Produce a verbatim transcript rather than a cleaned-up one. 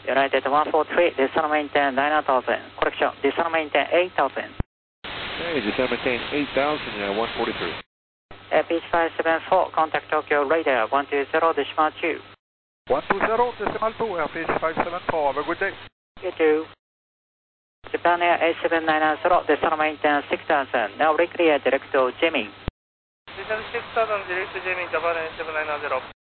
United one four three, descend maintain nine thousand. Correction, descend maintain eight thousand. Hey, descend maintain eight thousand, uh, one forty-three. Uh, Beach five seven four, contact Tokyo radar one two zero decimal two. one two zero decimal two, uh, Beach five seven four, have a good day. You too. Japan Air eight seven nine zero, descend maintain six thousand. Now reclear direct to Jimmy. Descend six thousand, direct to Jimmy, Japan Air eight seven nine zero.